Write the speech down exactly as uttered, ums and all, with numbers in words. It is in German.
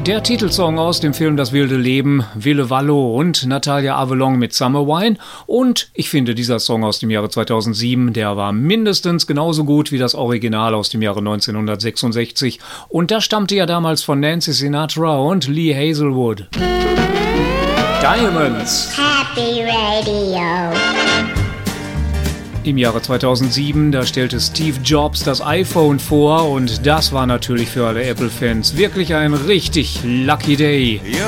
Der Titelsong aus dem Film Das wilde Leben, Ville Valo und Natalia Avalon mit Summer Wine. Und ich finde, dieser Song aus dem Jahre zweitausendsieben, der war mindestens genauso gut wie das Original aus dem Jahre neunzehnhundertsechsundsechzig. Und das stammte ja damals von Nancy Sinatra und Lee Hazelwood. Diamonds. Happy Radio. Im Jahre zweitausendsieben, da stellte Steve Jobs das iPhone vor und das war natürlich für alle Apple-Fans wirklich ein richtig lucky day.